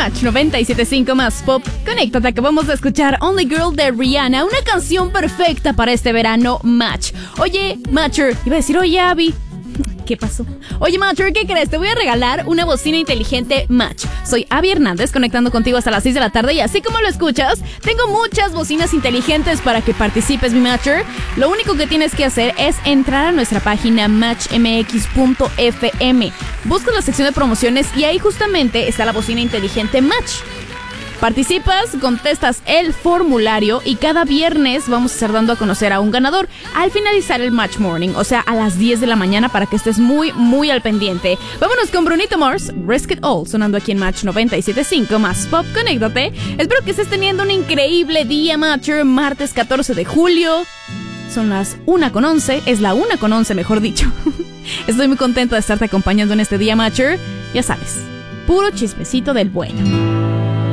Match 97.5 más pop. Conéctate, acabamos de escuchar Only Girl de Rihanna, una canción perfecta para este verano, Match. Oye, Matcher, iba a decir, oye, Abby. ¿Qué pasó? Oye, Matcher, ¿qué crees? Te voy a regalar una bocina inteligente Match. Soy Abby Hernández, conectando contigo hasta las 6 de la tarde y así como lo escuchas, tengo muchas bocinas inteligentes para que participes, mi Matcher. Lo único que tienes que hacer es entrar a nuestra página matchmx.fm. Buscas la sección de promociones y ahí justamente está la bocina inteligente Match. Participas, contestas el formulario y cada viernes vamos a estar dando a conocer a un ganador al finalizar el Match Morning, o sea, a las 10 de la mañana para que estés muy, muy al pendiente. Vámonos con Brunito Mars, Risk It All, sonando aquí en Match 97.5 más pop. Conéctate. Espero que estés teniendo un increíble día, Matcher, martes 14 de julio. Son las 1:11, es la 1:11 mejor dicho. Estoy muy contenta de estarte acompañando en este día, Matcher. Ya sabes, puro chismecito del bueno.